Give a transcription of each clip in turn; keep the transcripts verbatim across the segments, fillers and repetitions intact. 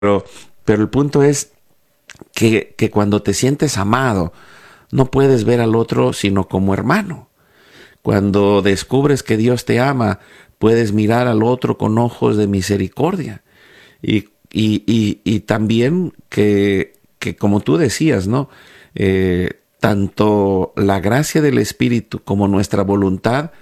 Pero, pero el punto es que, que cuando te sientes amado, no puedes ver al otro sino como hermano. Cuando descubres que Dios te ama, puedes mirar al otro con ojos de misericordia. Y, y, y, y también que, que, como tú decías, ¿no? Eh, tanto la gracia del Espíritu como nuestra voluntad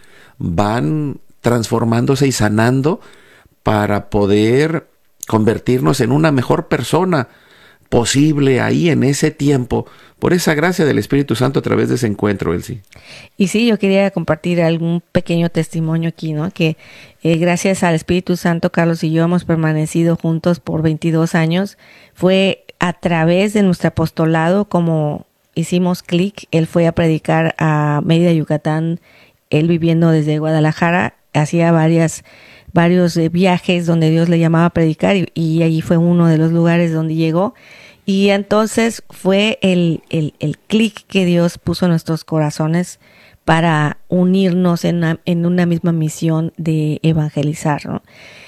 van transformándose y sanando para poder convertirnos en una mejor persona posible ahí en ese tiempo, por esa gracia del Espíritu Santo a través de ese encuentro, Elsie. Y sí, yo quería compartir algún pequeño testimonio aquí, ¿no? Que eh, gracias al Espíritu Santo, Carlos y yo hemos permanecido juntos por veintidós años. Fue a través de nuestro apostolado como hicimos clic. Él fue a predicar a Mérida, Yucatán, él viviendo desde Guadalajara, hacía varias varios eh, viajes donde Dios le llamaba a predicar y, y allí fue uno de los lugares donde llegó. Y entonces fue el, el, el clic que Dios puso en nuestros corazones para unirnos en una, en una misma misión de evangelizar, ¿no?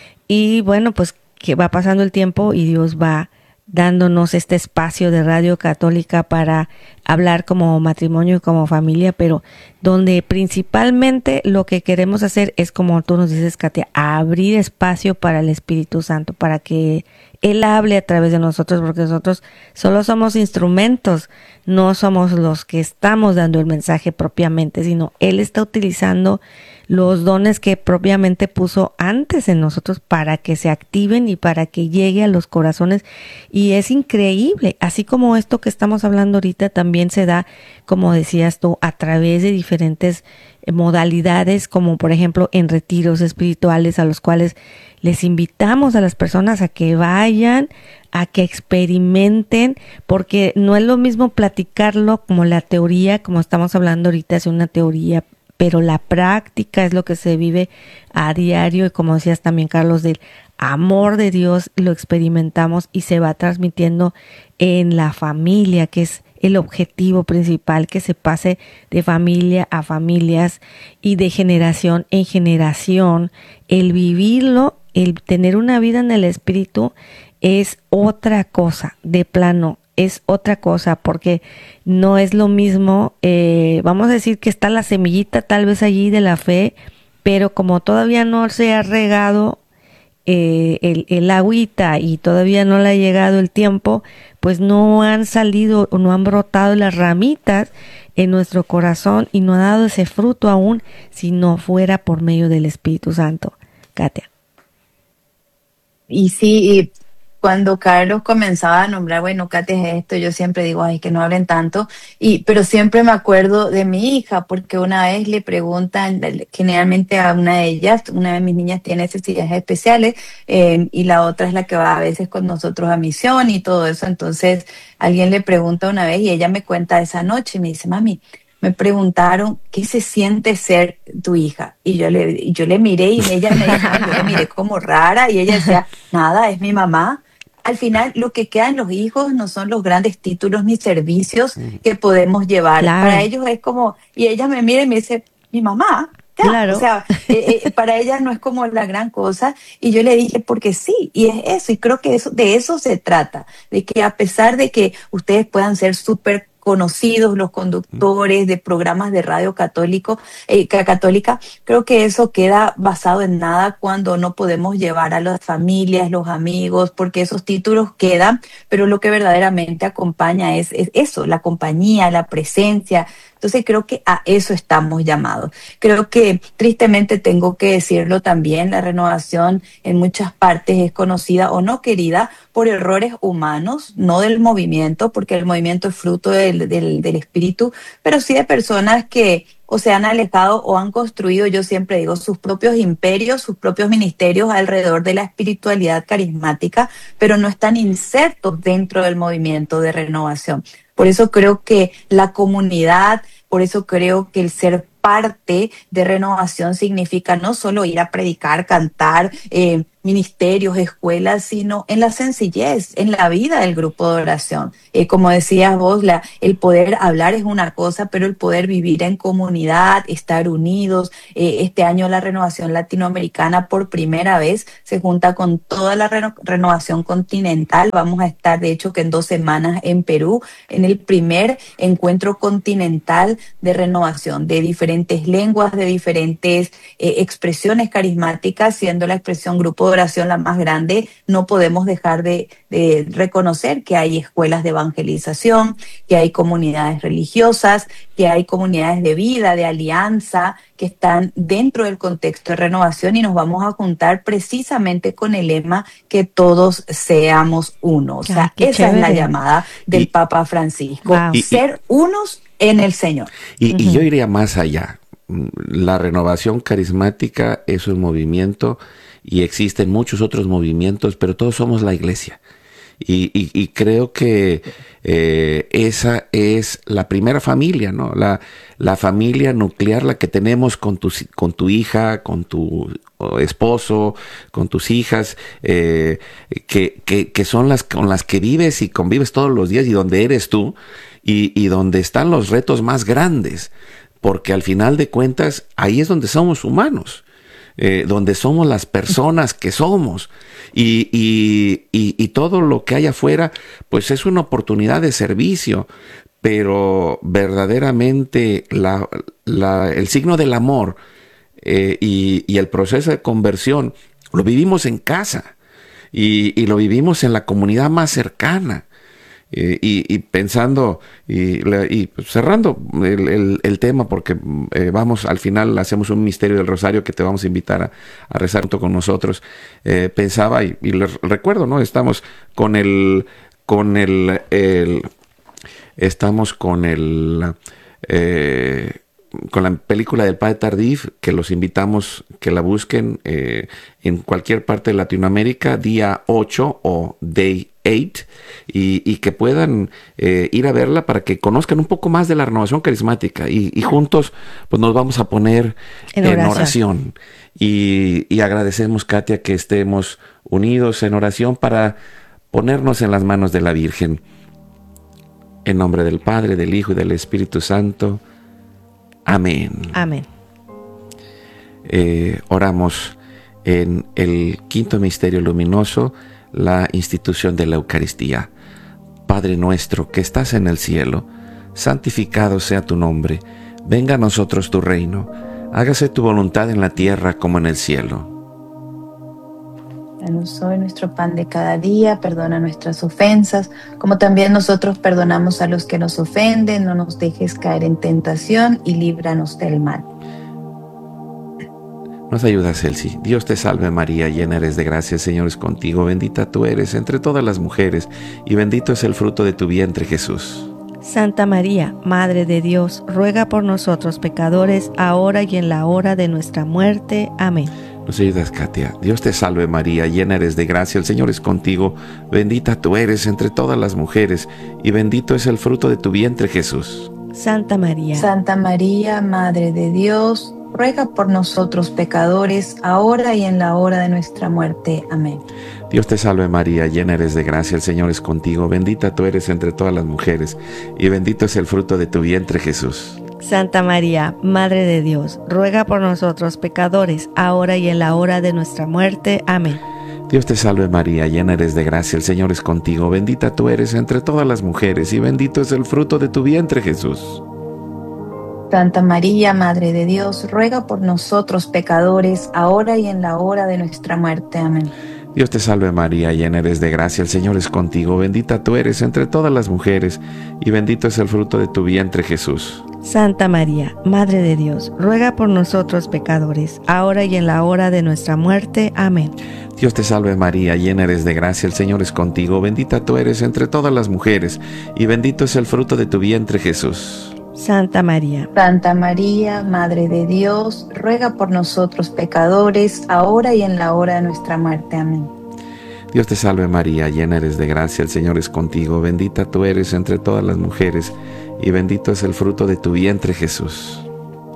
Y bueno, pues que va pasando el tiempo y Dios va dándonos este espacio de Radio Católica para hablar como matrimonio y como familia, pero donde principalmente lo que queremos hacer es, como tú nos dices, Katia, abrir espacio para el Espíritu Santo, para que Él hable a través de nosotros, porque nosotros solo somos instrumentos, no somos los que estamos dando el mensaje propiamente, sino Él está utilizando los dones que propiamente puso antes en nosotros para que se activen y para que llegue a los corazones. Y es increíble, así como esto que estamos hablando ahorita también se da, como decías tú, a través de diferentes modalidades, como por ejemplo en retiros espirituales a los cuales les invitamos a las personas a que vayan, a que experimenten, porque no es lo mismo platicarlo como la teoría, como estamos hablando ahorita, es una teoría, pero la práctica es lo que se vive a diario y como decías también, Carlos, del amor de Dios lo experimentamos y se va transmitiendo en la familia, que es el objetivo principal, que se pase de familia a familias y de generación en generación. El vivirlo, el tener una vida en el Espíritu es otra cosa, de plano. Es otra cosa, porque no es lo mismo, eh, vamos a decir que está la semillita tal vez allí de la fe, pero como todavía no se ha regado eh, el, el agüita y todavía no le ha llegado el tiempo, pues no han salido o no han brotado las ramitas en nuestro corazón y no ha dado ese fruto aún si no fuera por medio del Espíritu Santo. Katia. Y sí, y cuando Carlos comenzaba a nombrar, bueno, Katia es esto, yo siempre digo, ay, que no hablen tanto, y pero siempre me acuerdo de mi hija, porque una vez le preguntan, generalmente a una de ellas, una de mis niñas tiene necesidades especiales, eh, y la otra es la que va a veces con nosotros a misión y todo eso, entonces alguien le pregunta una vez y ella me cuenta esa noche y me dice, mami, me preguntaron qué se siente ser tu hija. Y yo le, y yo le miré y ella me dijo, yo le miré como rara y ella decía, nada, es mi mamá. Al final, lo que queda en los hijos no son los grandes títulos ni servicios que podemos llevar. Claro. Para ellos es como, y ella me mira y me dice, mi mamá. Ya. Claro. O sea, eh, eh, para ella no es como la gran cosa. Y yo le dije, porque sí, y es eso. Y creo que eso, de eso se trata. De que a pesar de que ustedes puedan ser súper conocidos, los conductores de programas de radio católico, eh, católica, creo que eso queda basado en nada cuando no podemos llevar a las familias, los amigos, porque esos títulos quedan, pero lo que verdaderamente acompaña es, es eso, la compañía, la presencia. Entonces creo que a eso estamos llamados. Creo que tristemente tengo que decirlo también, la renovación en muchas partes es conocida o no querida por errores humanos, no del movimiento, porque el movimiento es fruto del, del, del espíritu, pero sí de personas que o se han alejado o han construido, yo siempre digo, sus propios imperios, sus propios ministerios alrededor de la espiritualidad carismática, pero no están insertos dentro del movimiento de renovación. Por eso creo que la comunidad, por eso creo que el ser parte de renovación significa no solo ir a predicar, cantar, eh, ministerios, escuelas, sino en la sencillez, en la vida del grupo de oración. Eh, como decías vos, la, el poder hablar es una cosa, pero el poder vivir en comunidad, estar unidos. Eh, este año la Renovación Latinoamericana por primera vez se junta con toda la reno, Renovación Continental. Vamos a estar, de hecho, que en dos semanas en Perú, en el primer encuentro continental de renovación, de diferentes lenguas, de diferentes eh, expresiones carismáticas, siendo la expresión grupo de oración la más grande. No podemos dejar de, de reconocer que hay escuelas de evangelización, que hay comunidades religiosas, que hay comunidades de vida, de alianza, que están dentro del contexto de renovación, y nos vamos a juntar precisamente con el lema que todos seamos uno. O sea, Ay, esa chévere. es la llamada del Y, Papa Francisco, wow. y, ser unos en el Señor. y, Ujú. y yo iría más allá. La renovación carismática es un movimiento y existen muchos otros movimientos, pero todos somos la iglesia. Y, y, y creo que eh, esa es la primera familia, ¿no? La, la familia nuclear, la que tenemos con tu, con tu hija, con tu esposo, con tus hijas, eh, que, que, que son las con las que vives y convives todos los días, y donde eres tú, y, y donde están los retos más grandes, porque al final de cuentas ahí es donde somos humanos. Eh, donde somos las personas que somos, y, y, y, y todo lo que hay afuera pues es una oportunidad de servicio, pero verdaderamente la, la, el signo del amor eh, y, y el proceso de conversión lo vivimos en casa, y, y lo vivimos en la comunidad más cercana. Eh, y, y pensando y, y cerrando el, el, el tema, porque eh, vamos, al final hacemos un misterio del Rosario que te vamos a invitar a, a rezar junto con nosotros. Eh, pensaba y, y les recuerdo, ¿no? Estamos con el, con el, el estamos con el, eh, con la película del Padre Tardif, que los invitamos que la busquen eh, en cualquier parte de Latinoamérica, día ocho o Day ocho, y, y que puedan eh, ir a verla para que conozcan un poco más de la renovación carismática, y, y juntos pues nos vamos a poner En en oración. oración, y, y agradecemos, Katia, que estemos unidos en oración para ponernos en las manos de la Virgen. En nombre del Padre, del Hijo y del Espíritu Santo. Amén. Amén. Eh, oramos en el quinto misterio luminoso, la institución de la Eucaristía. Padre nuestro que estás en el cielo, santificado sea tu nombre. Venga a nosotros tu reino. Hágase tu voluntad en la tierra como en el cielo. Danos hoy nuestro pan de cada día, perdona nuestras ofensas, como también nosotros perdonamos a los que nos ofenden. No nos dejes caer en tentación y líbranos del mal. Nos ayuda, Celsi. Dios te salve María, llena eres de gracia, el Señor es contigo. Bendita tú eres entre todas las mujeres, y bendito es el fruto de tu vientre, Jesús. Santa María, Madre de Dios, ruega por nosotros pecadores, ahora y en la hora de nuestra muerte. Amén. Nos ayudas, Katia. Dios te salve María, llena eres de gracia, el Señor es contigo. Bendita tú eres entre todas las mujeres, y bendito es el fruto de tu vientre, Jesús. Santa María, Santa María, Madre de Dios, ruega por nosotros pecadores, ahora y en la hora de nuestra muerte. Amén. Dios te salve María, llena eres de gracia, el Señor es contigo. Bendita tú eres entre todas las mujeres, y bendito es el fruto de tu vientre, Jesús. Santa María, Madre de Dios, ruega por nosotros pecadores, ahora y en la hora de nuestra muerte. Amén. Dios te salve María, llena eres de gracia, el Señor es contigo. Bendita tú eres entre todas las mujeres, y bendito es el fruto de tu vientre, Jesús. Santa María, Madre de Dios, ruega por nosotros pecadores, ahora y en la hora de nuestra muerte. Amén. Dios te salve María, llena eres de gracia, el Señor es contigo. Bendita tú eres entre todas las mujeres, y bendito es el fruto de tu vientre, Jesús. Santa María, Madre de Dios, ruega por nosotros pecadores, ahora y en la hora de nuestra muerte. Amén. Dios te salve María, llena eres de gracia, el Señor es contigo. Bendita tú eres entre todas las mujeres, y bendito es el fruto de tu vientre, Jesús. Santa María, Santa María, Madre de Dios, ruega por nosotros pecadores, ahora y en la hora de nuestra muerte. Amén. Dios te salve María, llena eres de gracia, el Señor es contigo. Bendita tú eres entre todas las mujeres, y bendito es el fruto de tu vientre, Jesús.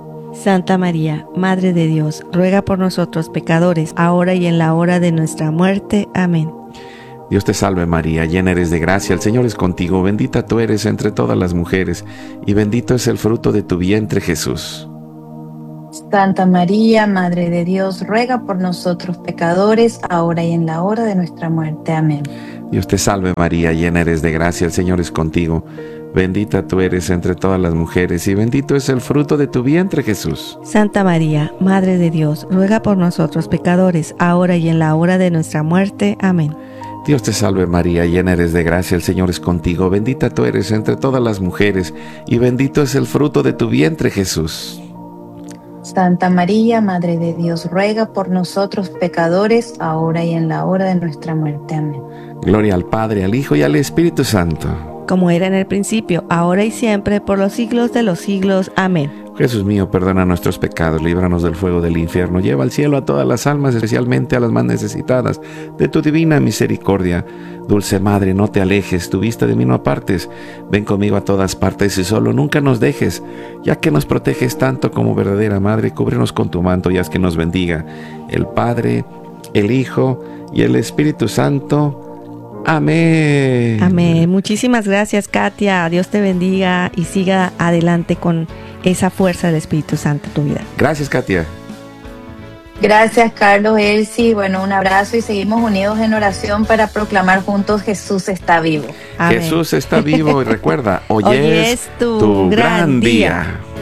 Santa María, Madre de Dios, ruega por nosotros pecadores, ahora y en la hora de nuestra muerte. Amén. Dios te salve María, llena eres de gracia, el Señor es contigo, bendita tú eres entre todas las mujeres, y bendito es el fruto de tu vientre Jesús. Santa María, Madre de Dios, ruega por nosotros pecadores, ahora y en la hora de nuestra muerte. Amén. Dios te salve María, llena eres de gracia, el Señor es contigo, bendita tú eres entre todas las mujeres, y bendito es el fruto de tu vientre Jesús. Santa María, Madre de Dios, ruega por nosotros pecadores, ahora y en la hora de nuestra muerte. Amén. Dios te salve María, llena eres de gracia, el Señor es contigo, bendita tú eres entre todas las mujeres, y bendito es el fruto de tu vientre Jesús. Santa María, Madre de Dios, ruega por nosotros pecadores, ahora y en la hora de nuestra muerte. Amén. Gloria al Padre, al Hijo y al Espíritu Santo. Como era en el principio, ahora y siempre, por los siglos de los siglos. Amén. Jesús mío, perdona nuestros pecados, líbranos del fuego del infierno, lleva al cielo a todas las almas, especialmente a las más necesitadas de tu divina misericordia. Dulce Madre, no te alejes, tu vista de mí no apartes, ven conmigo a todas partes y solo nunca nos dejes, ya que nos proteges tanto como verdadera Madre, cúbrenos con tu manto y haz que nos bendiga el Padre, el Hijo y el Espíritu Santo. Amén. Amén. Muchísimas gracias, Katia. Dios te bendiga y siga adelante con esa fuerza del Espíritu Santo en tu vida. Gracias, Katia. Gracias, Carlos, Elsie. Bueno, un abrazo y seguimos unidos en oración para proclamar juntos: Jesús está vivo. Amén. Jesús está vivo y recuerda, hoy, Hoy es, es tu, tu gran gran día. día.